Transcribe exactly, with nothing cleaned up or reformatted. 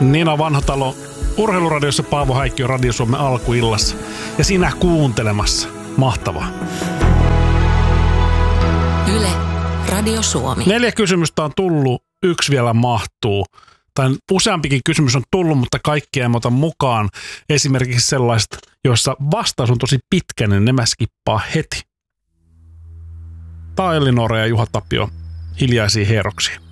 Nina Vanhatalo, Urheiluradiossa Paavo Häikkiö Radio Suomen alkuillassa. Ja sinä kuuntelemassa. Mahtavaa. Yle, Radio Suomi. Neljä kysymystä on tullut, yksi vielä mahtuu. Tai useampikin kysymys on tullut, mutta kaikkia ei ota mukaan. Esimerkiksi sellaista, joissa vastaus on tosi pitkä, niin ne mä skippaa heti. Tää on Elinora ja Juha Tapio, Hiljaisia heroksia.